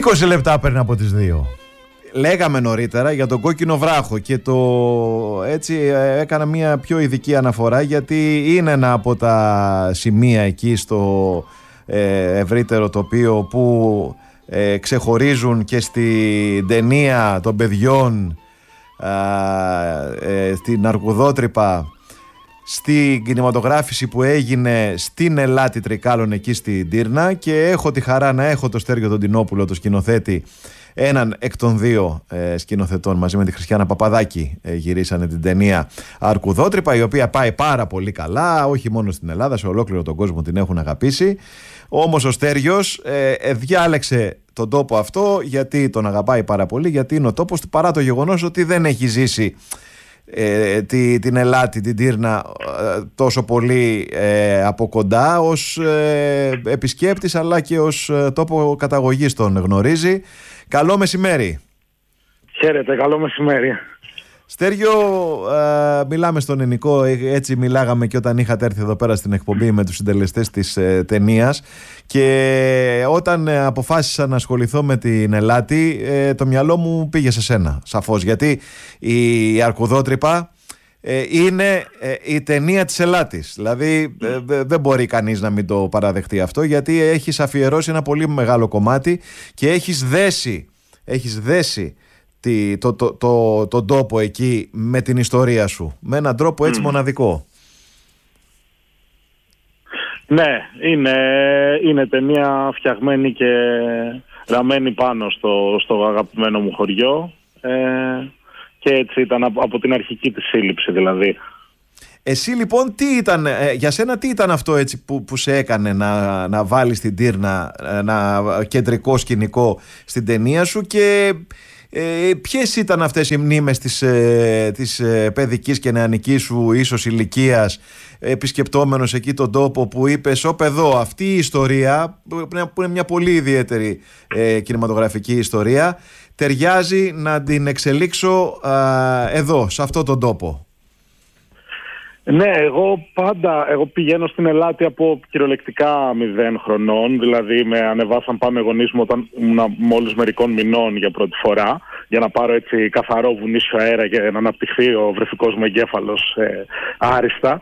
20 λεπτά πριν από τις 2. Λέγαμε νωρίτερα για τον κόκκινο βράχο και έτσι έκανα μια πιο ειδική αναφορά, γιατί είναι ένα από τα σημεία εκεί στο ευρύτερο τοπίο που ξεχωρίζουν και στην ταινία των παιδιών, στην Αρκουδότρυπα, στην κινηματογράφηση που έγινε στην Ελάτη Τρικάλων εκεί στην Τύρνα, και έχω τη χαρά να έχω το Στέργιο τον Τινόπουλο, το σκηνοθέτη, έναν εκ των δύο σκηνοθετών, μαζί με τη Χριστιάνα Παπαδάκη γυρίσανε την ταινία Αρκουδότρυπα, η οποία πάει πάρα πολύ καλά, όχι μόνο στην Ελλάδα, σε ολόκληρο τον κόσμο την έχουν αγαπήσει. Όμως ο Στέργιος διάλεξε τον τόπο αυτό γιατί τον αγαπάει πάρα πολύ, γιατί είναι ο τόπος του, παρά το γεγονός ότι δεν έχει ζήσει την Ελάτη, την Τύρνα τόσο πολύ από κοντά ως επισκέπτης, αλλά και ως τόπο καταγωγής τον γνωρίζει. Καλό μεσημέρι. Χαίρετε, καλό μεσημέρι. Στέργιο, μιλάμε στον Ενικό, έτσι μιλάγαμε και όταν είχατε έρθει εδώ πέρα στην εκπομπή με τους συντελεστές της ταινίας, και όταν αποφάσισα να ασχοληθώ με την Ελάτη, το μυαλό μου πήγε σε σένα, σαφώς, γιατί η Αρκουδότρυπα είναι η ταινία της Ελάτης. Δηλαδή δεν μπορεί κανείς να μην το παραδεχτεί αυτό, γιατί έχεις αφιερώσει ένα πολύ μεγάλο κομμάτι και έχεις δέσει τον τόπο εκεί με την ιστορία σου, με έναν τρόπο έτσι μοναδικό. Ναι, είναι ταινία φτιαγμένη και ραμμένη πάνω στο αγαπημένο μου χωριό, και έτσι ήταν από την αρχική της σύλληψη δηλαδή. Εσύ λοιπόν για σένα τι ήταν αυτό έτσι που σε έκανε να βάλεις την Τύρνα ένα κεντρικό σκηνικό στην ταινία σου, και ποιες ήταν αυτές οι μνήμες της παιδικής και νεανικής σου ίσως ηλικίας, επισκεπτόμενος εκεί τον τόπο, που είπες εδώ αυτή η ιστορία που είναι μια πολύ ιδιαίτερη κινηματογραφική ιστορία, ταιριάζει να την εξελίξω εδώ, σε αυτόν τον τόπο? Ναι, εγώ πηγαίνω στην Ελάτη από κυριολεκτικά 0 χρονών, δηλαδή με ανεβάσαν πάνω οι γονείς μου όταν ήμουν μόλις μερικών μηνών για πρώτη φορά, για να πάρω έτσι καθαρό βουνίσιο αέρα και να αναπτυχθεί ο βρεφικός μου εγκέφαλος άριστα.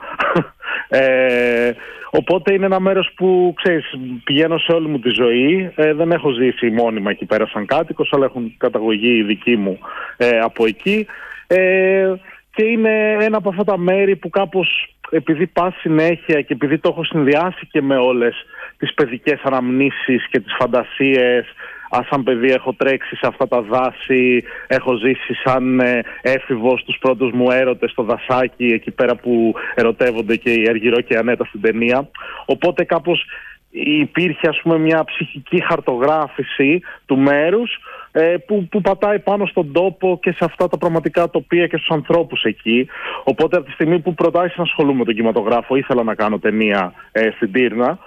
Οπότε είναι ένα μέρος που, ξέρεις, πηγαίνω σε όλη μου τη ζωή. Δεν έχω ζήσει μόνιμα εκεί πέρα σαν κάτοικος, αλλά έχουν καταγωγή η δική μου από εκεί. Και είναι ένα από αυτά τα μέρη που κάπως, επειδή πας συνέχεια και επειδή το έχω συνδυάσει και με όλες τις παιδικές αναμνήσεις και τις φαντασίες, σαν παιδί έχω τρέξει σε αυτά τα δάση, έχω ζήσει σαν έφηβος τους πρώτους μου έρωτες στο δασάκι, εκεί πέρα που ερωτεύονται και η Αργυρό και η Ανέτα στην ταινία. Οπότε κάπως υπήρχε, ας πούμε, μια ψυχική χαρτογράφηση του μέρους που πατάει πάνω στον τόπο και σε αυτά τα πραγματικά τοπία και στους ανθρώπους εκεί. Οπότε από τη στιγμή που προτάσεις να ασχολούμαι με τον κινηματογράφο, ήθελα να κάνω ταινία στην Τύρνα,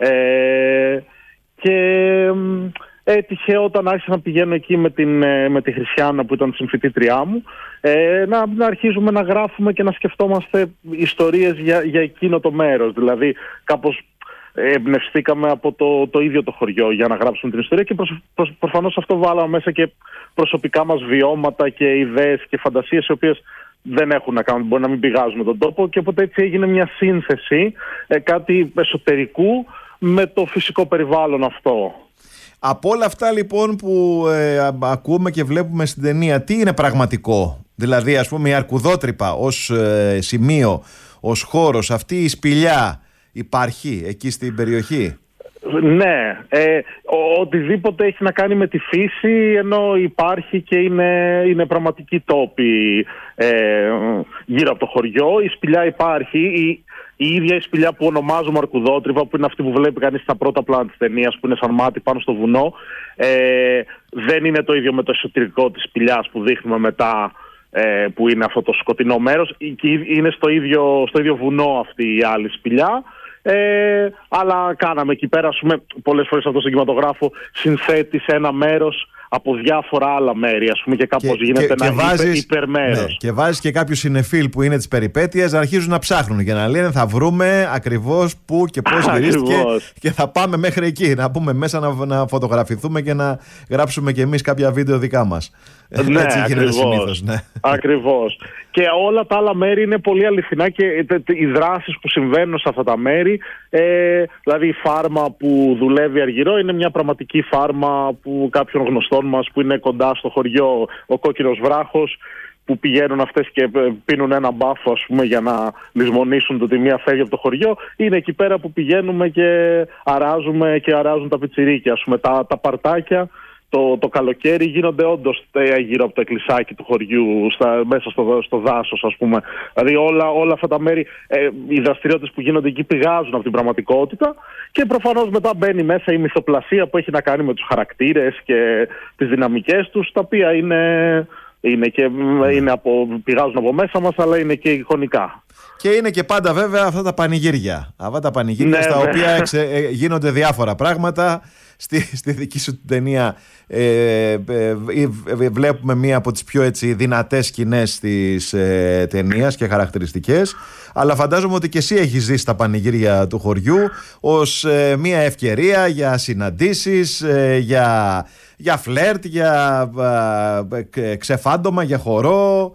και έτυχε όταν άρχισα να πηγαίνω εκεί με τη Χριστιάνα που ήταν συμφοιτήτριά μου, να αρχίζουμε να γράφουμε και να σκεφτόμαστε ιστορίες για εκείνο το μέρος. Δηλαδή κάπως εμπνευστήκαμε από το ίδιο το χωριό για να γράψουμε την ιστορία, και προφανώς αυτό βάλαμε μέσα και προσωπικά μας βιώματα και ιδέες και φαντασίες, οι οποίες δεν έχουν να κάνουν, μπορεί να μην πηγάζουν τον τόπο, και οπότε έτσι έγινε μια σύνθεση κάτι εσωτερικού με το φυσικό περιβάλλον αυτό. Από όλα αυτά λοιπόν που ακούμε και βλέπουμε στην ταινία, τι είναι πραγματικό? Δηλαδή, ας πούμε, η Αρκουδότρυπα ως σημείο, ως χώρος, αυτή η σπηλιά υπάρχει εκεί στην περιοχή? Ναι, οτιδήποτε έχει να κάνει με τη φύση, ενώ υπάρχει και είναι πραγματική τόπη γύρω από το χωριό. Η σπηλιά υπάρχει, η ίδια η σπηλιά που ονομάζουμε Αρκουδότρυπα, που είναι αυτή που βλέπει κανείς στα πρώτα πλάνα της ταινίας, που είναι σαν μάτι πάνω στο βουνό, δεν είναι το ίδιο με το εσωτερικό της σπηλιάς που δείχνουμε μετά, που είναι αυτό το σκοτεινό μέρος. Είναι στο ίδιο βουνό αυτή η άλλη σπηλιά. Αλλά κάναμε εκεί πέρα, ας πούμε, πολλές φορές αυτό στον κινηματογράφο συνθέτει σε ένα μέρος από διάφορα άλλα μέρη, ας πούμε, και κάπως γίνεται ένα υπερμέρος. Ναι, και βάζεις και κάποιους συνεφίλ που είναι της περιπέτειας να αρχίζουν να ψάχνουν και να λένε θα βρούμε ακριβώς πού και πώς γυρίστηκε και θα πάμε μέχρι εκεί, να πούμε μέσα να φωτογραφηθούμε και να γράψουμε και εμείς κάποια βίντεο δικά μας. Ναι, έτσι γίνεται συνήθως. Ναι. Ακριβώς. Και όλα τα άλλα μέρη είναι πολύ αληθινά και οι δράσεις που συμβαίνουν σε αυτά τα μέρη, δηλαδή η φάρμα που δουλεύει Αργυρό είναι μια πραγματική φάρμα που κάποιων γνωστών μας που είναι κοντά στο χωριό, ο Κόκκινος Βράχος, που πηγαίνουν αυτές και πίνουν ένα μπάφο, ας πούμε, για να λησμονήσουν το ότι μία φεύγει από το χωριό. Είναι εκεί πέρα που πηγαίνουμε και αράζουν τα πιτσιρίκια, ας πούμε, τα παρτάκια. Το καλοκαίρι γίνονται όντως γύρω από το εκκλησάκι του χωριού, μέσα στο δάσος, ας πούμε. Δηλαδή όλα αυτά τα μέρη, οι δραστηριότητες που γίνονται εκεί πηγάζουν από την πραγματικότητα και προφανώς μετά μπαίνει μέσα η μυθοπλασία που έχει να κάνει με τους χαρακτήρες και τις δυναμικές τους, τα οποία πηγάζουν από μέσα μας, αλλά είναι και εικονικά. Και είναι και πάντα βέβαια αυτά τα πανηγύρια. Αυτά τα πανηγύρια, ναι, στα οποία γίνονται διάφορα πράγματα. Στη δική σου την ταινία βλέπουμε μία από τις πιο δυνατές σκηνές της ταινίας και χαρακτηριστικές, αλλά φαντάζομαι ότι και εσύ έχεις ζήσει τα πανηγύρια του χωριού ως μία ευκαιρία για συναντήσεις, για φλερτ, για ξεφάντωμα, για χορό,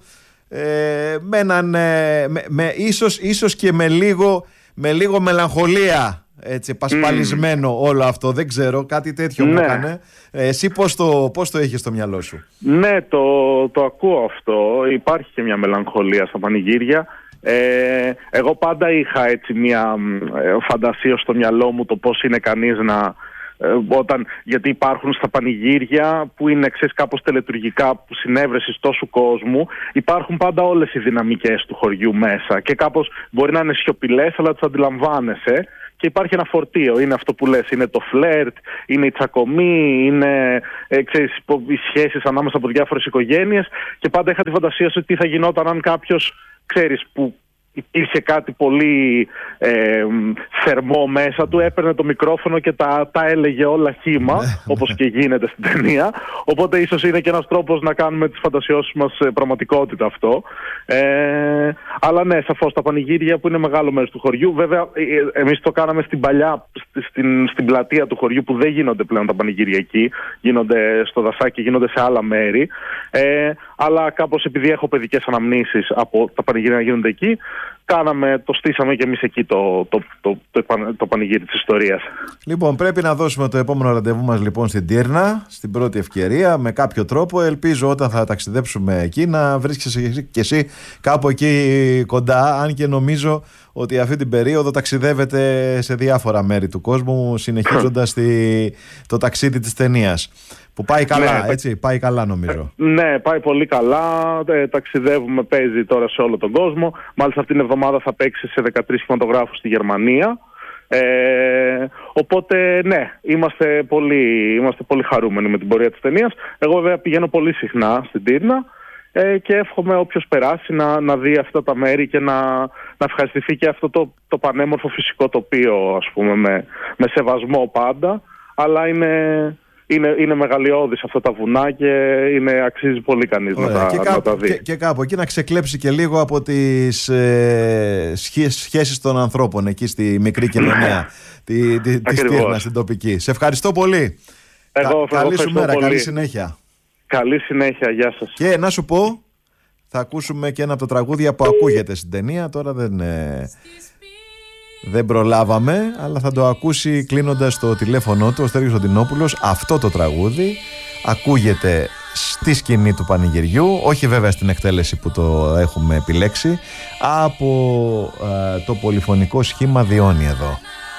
ίσως και με λίγο μελαγχολία. Έτσι, πασπαλισμένο όλο αυτό, δεν ξέρω, κάτι τέτοιο μου έκανε. Εσύ πώς το έχεις στο μυαλό σου? Ναι, το ακούω αυτό. Υπάρχει και μια μελαγχολία στα πανηγύρια. Εγώ πάντα είχα έτσι μια φαντασία στο μυαλό μου το πώς είναι κανείς γιατί υπάρχουν στα πανηγύρια που είναι κάπως τελετουργικά, που συνέβρεσης τόσου κόσμου, υπάρχουν πάντα όλες οι δυναμικές του χωριού μέσα και κάπως μπορεί να είναι σιωπηλές, αλλά τις αντιλαμβάνεσαι. Και υπάρχει ένα φορτίο, είναι αυτό που λες, είναι το φλερτ, είναι η τσακωμή, είναι οι σχέσεις ανάμεσα από διάφορες οικογένειες, και πάντα είχα τη φαντασία σου τι θα γινόταν αν κάποιος, που υπήρχε κάτι πολύ θερμό μέσα του, έπαιρνε το μικρόφωνο και τα έλεγε όλα χύμα, όπως και γίνεται στην ταινία. Οπότε ίσως είναι και ένας τρόπος να κάνουμε τις φαντασιώσεις μας πραγματικότητα αυτό. Αλλά ναι, σαφώς τα πανηγύρια που είναι μεγάλο μέρος του χωριού. Βέβαια εμείς το κάναμε στην πλατεία του χωριού, που δεν γίνονται πλέον τα πανηγύρια εκεί, γίνονται στο δασάκι, γίνονται σε άλλα μέρη. Αλλά κάπως επειδή έχω παιδικές αναμνήσεις από τα πανηγύρια να γίνονται εκεί, το στήσαμε και εμείς εκεί το πανηγύρι της ιστορίας. Λοιπόν, πρέπει να δώσουμε το επόμενο ραντεβού μας λοιπόν στην Τύρνα, στην πρώτη ευκαιρία, με κάποιο τρόπο. Ελπίζω όταν θα ταξιδέψουμε εκεί να βρίσκεσαι και εσύ κάπου εκεί κοντά, αν και νομίζω ότι αυτή την περίοδο ταξιδεύετε σε διάφορα μέρη του κόσμου, συνεχίζοντας το ταξίδι της ταινίας. Που πάει καλά, ναι, έτσι, πάει καλά νομίζω. Ναι, πάει πολύ καλά, ταξιδεύουμε, παίζει τώρα σε όλο τον κόσμο. Μάλιστα αυτήν την εβδομάδα θα παίξει σε 13 κινηματογράφους στη Γερμανία. Οπότε ναι, είμαστε πολύ χαρούμενοι με την πορεία της ταινίας. Εγώ βέβαια πηγαίνω πολύ συχνά στην Τύρνα και εύχομαι όποιος περάσει να δει αυτά τα μέρη και να ευχαριστηθεί και αυτό το πανέμορφο φυσικό τοπίο, ας πούμε, με σεβασμό πάντα, αλλά είναι μεγαλειώδης αυτά τα βουνά και αξίζει πολύ κανείς να τα δει. Και κάπου εκεί να ξεκλέψει και λίγο από τις σχέσεις των ανθρώπων εκεί στη μικρή κοινωνία της Τύρνας, στην τοπική. Σε ευχαριστώ πολύ. Καλή σου μέρα, καλή συνέχεια. Καλή συνέχεια, γεια σας. Και να σου πω, θα ακούσουμε και ένα από τα τραγούδια που ακούγεται στην ταινία. Τώρα δεν προλάβαμε, αλλά θα το ακούσει κλείνοντας το τηλέφωνο του ο Στέργιος Οντινόπουλος. Αυτό το τραγούδι ακούγεται στη σκηνή του πανηγυριού, όχι βέβαια στην εκτέλεση που το έχουμε επιλέξει, από το πολυφωνικό σχήμα Διόνυ εδώ.